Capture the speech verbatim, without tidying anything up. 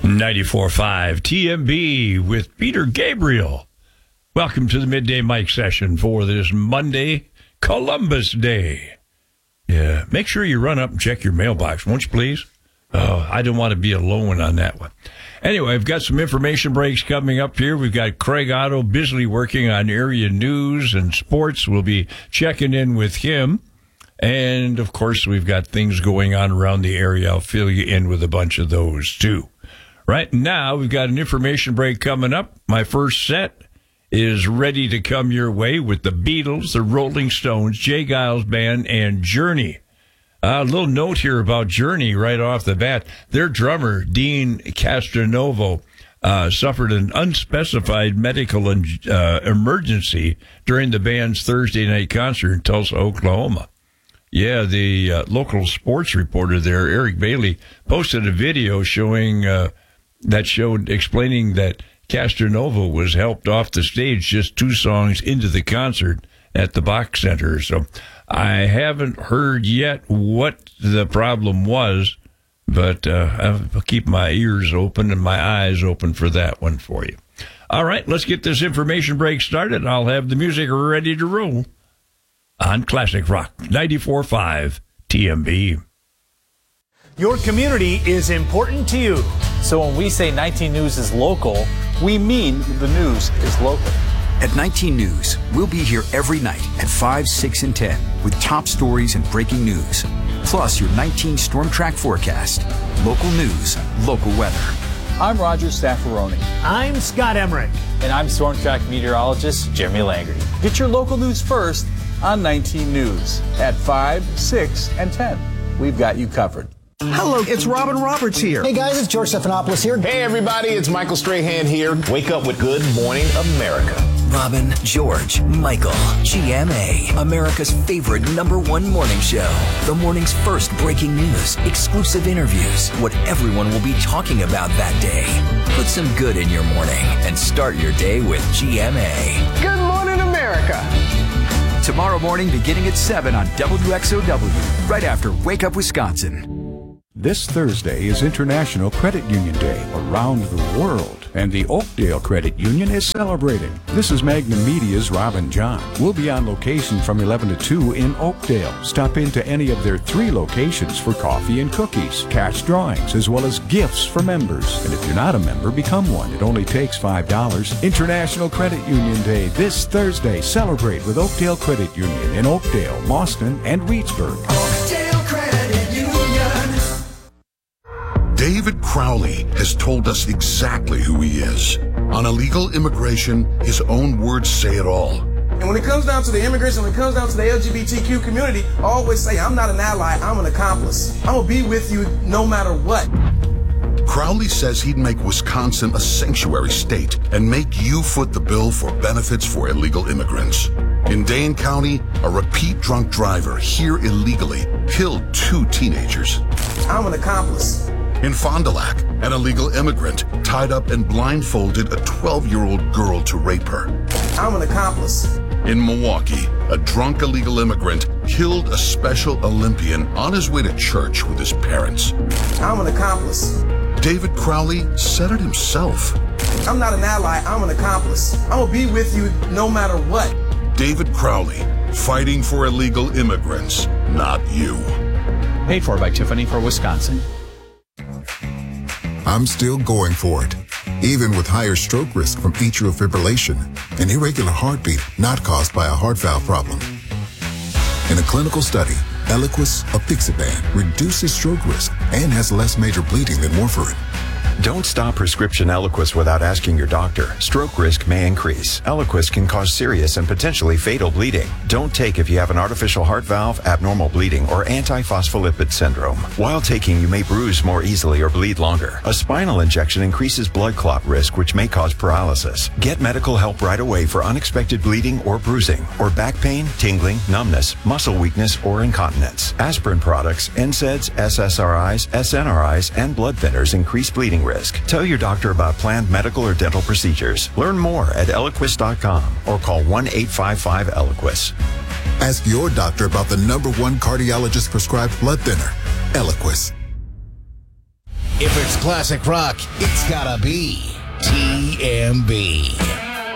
ninety-four point five T M B with Peter Gabriel. Welcome to the Midday Mike session for this Monday, Columbus Day. Yeah, make sure you run up and check your mailbox, won't you please? Oh, I don't want to be alone on that one. Anyway, I've got some information breaks coming up here. We've got Craig Otto busily working on area news and sports. We'll be checking in with him. And, of course, we've got things going on around the area. I'll fill you in with a bunch of those, too. Right now, we've got an information break coming up. My first set is ready to come your way with the Beatles, the Rolling Stones, Jay Giles Band, and Journey. A uh, little note here about Journey right off the bat. Their drummer, Dean Castronovo, uh, suffered an unspecified medical uh, emergency during the band's Thursday night concert in Tulsa, Oklahoma. Yeah, the uh, local sports reporter there, Eric Bailey, posted a video showing uh, that showed explaining that Castronovo was helped off the stage just two songs into the concert at the Bach Center. So I haven't heard yet what the problem was, but uh, I'll keep my ears open and my eyes open for that one for you. All right, let's get this information break started. I'll have the music ready to roll on Classic Rock ninety-four point five T M B. Your community is important to you. So when we say nineteen News is local, we mean the news is local. At nineteen News, we'll be here every night at five, six, and ten with top stories and breaking news. Plus your nineteen Storm Track forecast. Local news, local weather. I'm Roger Staffaroni. I'm Scott Emmerich. And I'm Storm Track meteorologist Jeremy Langerty. Get your local news first on nineteen News at five, six, and ten. We've got you covered. Hello, it's Robin Roberts here. Hey guys, it's George Stephanopoulos here. Hey everybody, it's Michael Strahan here. Wake up with Good Morning America. Robin, George, Michael, G M A, America's favorite number one morning show. The morning's first breaking news, exclusive interviews, what everyone will be talking about that day. Put some good in your morning and start your day with G M A. Good Morning America. Tomorrow morning beginning at seven on W X O W, right after Wake Up Wisconsin. This Thursday is International Credit Union Day around the world, and the Oakdale Credit Union is celebrating. This is Magnum Media's Robin John. We'll be on location from eleven to two in Oakdale. Stop into any of their three locations for coffee and cookies, cash drawings, as well as gifts for members. And if you're not a member, become one. It only takes five dollars. International Credit Union Day this Thursday. Celebrate with Oakdale Credit Union in Oakdale, Boston, and Reedsburg. Oakdale Credit Union. David Crowley has told us exactly who he is. On illegal immigration, his own words say it all. And when it comes down to the immigrants, when it comes down to the L G B T Q community, I always say, I'm not an ally, I'm an accomplice. I'm going to be with you no matter what. Crowley says he'd make Wisconsin a sanctuary state and make you foot the bill for benefits for illegal immigrants. In Dane County, a repeat drunk driver here illegally killed two teenagers. I'm an accomplice. In Fond du Lac, an illegal immigrant tied up and blindfolded a twelve-year-old girl to rape her. I'm an accomplice. In Milwaukee, a drunk illegal immigrant killed a Special Olympian on his way to church with his parents. I'm an accomplice. David Crowley said it himself. I'm not an ally, I'm an accomplice. I'm going to be with you no matter what. David Crowley, fighting for illegal immigrants, not you. Paid for by Tiffany for Wisconsin. I'm still going for it, even with higher stroke risk from atrial fibrillation, an irregular heartbeat not caused by a heart valve problem. In a clinical study, Eliquis apixaban reduces stroke risk and has less major bleeding than warfarin. Don't stop prescription Eliquis without asking your doctor. Stroke risk may increase. Eliquis can cause serious and potentially fatal bleeding. Don't take if you have an artificial heart valve, abnormal bleeding, or antiphospholipid syndrome. While taking, you may bruise more easily or bleed longer. A spinal injection increases blood clot risk, which may cause paralysis. Get medical help right away for unexpected bleeding or bruising, or back pain, tingling, numbness, muscle weakness, or incontinence. Aspirin products, N SAIDs, S S R Is, S N R Is, and blood thinners increase bleeding risk. Tell your doctor about planned medical or dental procedures. Learn more at Eliquis dot com or call one eight five five Eliquis. Ask your doctor about the number one cardiologist prescribed blood thinner, Eliquis. If it's classic rock, it's gotta be T M B.